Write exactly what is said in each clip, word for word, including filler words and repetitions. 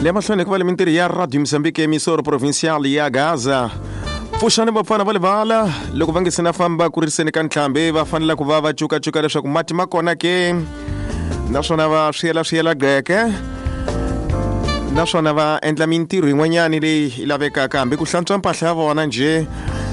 Le mahlweni ku va le mintirho ya Radio Mozambique emisoro provincial ya Gaza. Pfuxani vafana va le vala loko va nge se na famba ku riseni ka ntlhambi va fanele ku va va cukacuka leswaku mati ma kona ke, naswona va swiyela swiyela geke, naswona va endla mintirho yin'wanyani leyi lavekaka hambi ku hlantswa mpahla ya vona nje.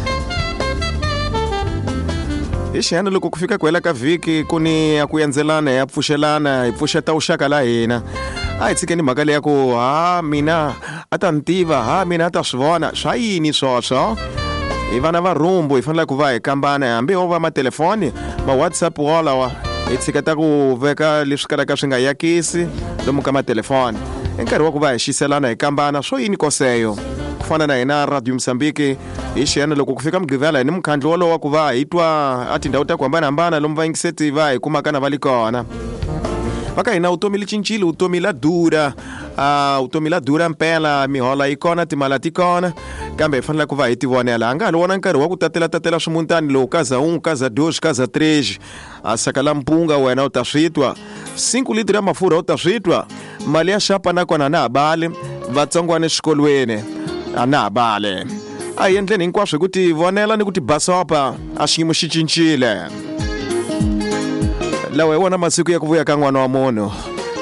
Hi xihana loko ku fika ku hela ka vhiki ku ni ya ku endzelana ya pfuxelana hi pfuxeta uxaka la hina. A hi tshikeni mhaka leyi ya ku ha mina a ta ni tiva, ha mina a ta swi vona swa yini swoswo. Hi vana va rumbu hi fanele ku va hi kambana hambi ho va matelefoni ma WhatsApp walawa hi tshiketa ku veka leswi kalaka swi nga yakisi lomu ka matelefoni. I nkarhi wa ku va hi xiselana hi kambana swo yini koseyo. Ku fana na hina Radio Mozambique hi xihana loko ku fika mugqivela ni mukhandlo wolowo wa ku va hi twa a tindhawu ta ku hambanahambana lomu va yingiseti va hi kumaka na va li kona. Vaka hina utomi li cincile, utomi la dura, uh, utomi la dura mpela, mihola ikona, timala tikona, kambe hi fanele ku va hi ti vonela. Anga ha vona nkarhi wa ku tatela tatela swimuntani lowu kaza un, kaza dos, kaza três, a sakala mpunga wena u ta switwa, cinco litri ya mafurha u ta switwa, mali ya xapa na kona na ha bale, vatsongwana exikolweni a na ha bale. A hi endleni hinkwaswo hi ku ti vonela ni ku ti basopa, a xiyimo xi cincile. Lawa hi wona masiku ya ku vuya ka n'wana wa munhu.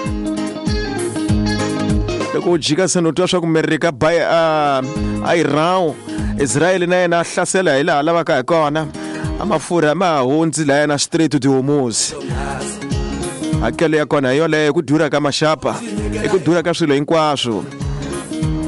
Loko u jika se no twa swa ku Amerika bay a Iran, Israel na yena hlasela hi laha lavaka hi kona. A mafurha ma hundzi la yena straight to Hormuz. Hakelo ya kona yo leyo ku durha ka maxapa, i ku durha ka swilo hinkwaswo.